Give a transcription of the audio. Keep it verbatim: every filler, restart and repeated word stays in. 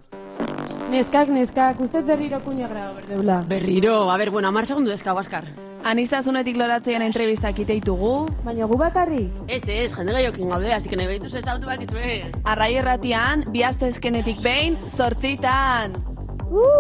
Neskak, neskak, ustez berriro kuña grado berdeula. Berriro, a ber, bueno, amar segundu dezkago, askar. Anistazunetik loratzean entrevistak iteitugu. Baina gu bakarrik? Ez, ez, jende gaiokin gaude, así que nahi behituz ez autu bakizue. Arrai erratian, bihazte eskenetik behin, zortzitan. Uh!